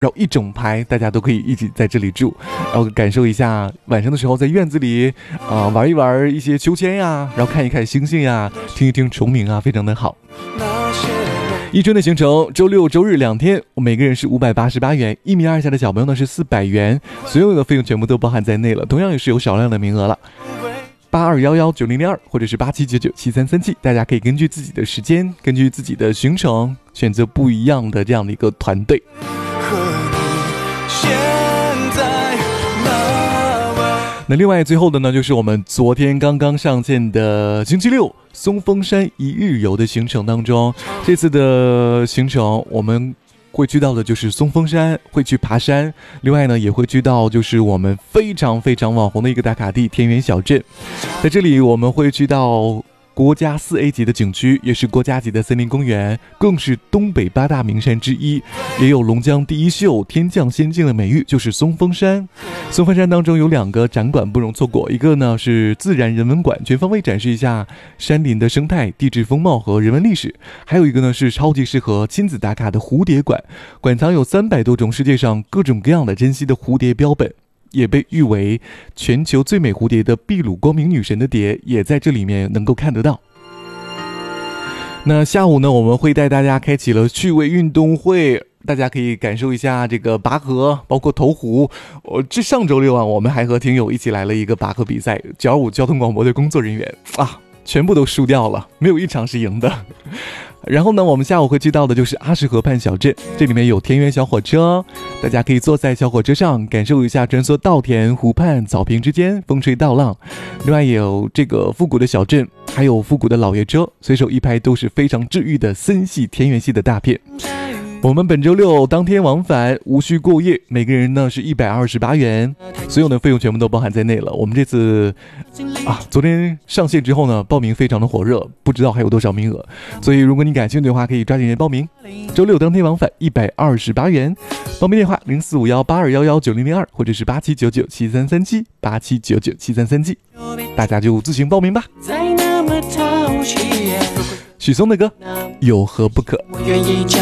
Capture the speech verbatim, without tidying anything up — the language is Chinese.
然后一整排大家都可以一起在这里住，然后感受一下晚上的时候在院子里啊、呃、玩一玩一些秋千呀，然后看一看星星呀，听一听虫鸣啊，非常的好。一春的行程，周六周日两天，我每个人是五百八十八元，一米二以下的小朋友呢是四百元，所有的费用全部都包含在内了，同样也是有少量的名额了。八二幺幺九零零二或者是八七九九七三三七，大家可以根据自己的时间，根据自己的行程，选择不一样的这样的一个团队。那另外最后的呢，就是我们昨天刚刚上线的星期六松峰山一日游的行程当中，这次的行程我们会去到的就是松峰山，会去爬山，另外呢也会去到就是我们非常非常网红的一个打卡地田园小镇，在这里我们会去到国家四 A 级的景区，也是国家级的森林公园，更是东北八大名山之一，也有龙江第一秀天降仙境的美誉，就是松峰山。松峰山当中有两个展馆不容错过，一个呢是自然人文馆，全方位展示一下山林的生态、地质风貌和人文历史，还有一个呢是超级适合亲子打卡的蝴蝶馆，馆藏有三百多种世界上各种各样的珍稀的蝴蝶标本，也被誉为全球最美蝴蝶的秘鲁光明女神的蝶也在这里面能够看得到。那下午呢，我们会带大家开启了趣味运动会，大家可以感受一下这个拔河，包括投壶。我这上周六啊，我们还和听友一起来了一个拔河比赛，九二五交通广播的工作人员啊，全部都输掉了，没有一场是赢的。然后呢，我们下午会去到的就是阿什河畔小镇，这里面有田园小火车，大家可以坐在小火车上感受一下穿梭稻田、湖畔、草坪之间风吹稻浪。另外也有这个复古的小镇，还有复古的老爷车，随手一拍都是非常治愈的森系田园系的大片。我们本周六当天往返，无需过夜，每个人呢是一百二十八元，所有的费用全部都包含在内了。我们这次啊，昨天上线之后呢，报名非常的火热，不知道还有多少名额，所以如果你感兴趣的话，可以抓紧时间报名。周六当天往返一百二十八元，报名电话零四五幺八二幺幺九零零二或者是八七九九七三三七八七九九七三三七，大家就自行报名吧。许嵩的歌有何不可。